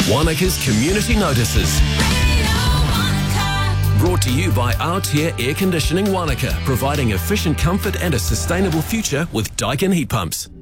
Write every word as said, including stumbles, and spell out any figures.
Wanaka's Community Notices. Brought to you by Aotea Air Conditioning Wanaka, providing efficient comfort and a sustainable future with Daikin heat pumps.